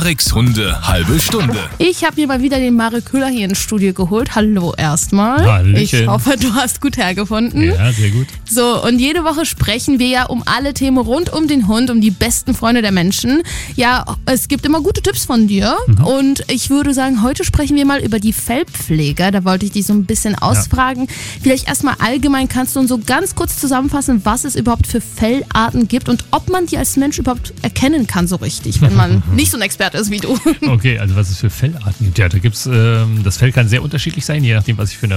Mareks Hunde halbe Stunde. Ich habe mir mal wieder den Marek Köhler hier ins Studio geholt. Hallo erstmal. Hallöchen. Ich hoffe, du hast gut hergefunden. Ja, sehr gut. So, und jede Woche sprechen wir ja um alle Themen rund um den Hund, um die besten Freunde der Menschen. Ja, es gibt immer gute Tipps von dir. Und ich würde sagen, heute sprechen wir mal über die Fellpfleger. Da wollte ich dich so ein bisschen ausfragen. Vielleicht erstmal allgemein, kannst du uns so ganz kurz zusammenfassen, was es überhaupt für Fellarten gibt und ob man die als Mensch überhaupt erkennen kann so richtig, wenn man nicht so ein Experte ist wie du. Okay, also was es für Fellarten gibt. Ja, da gibt's, das Fell kann sehr unterschiedlich sein, je nachdem, was ich für eine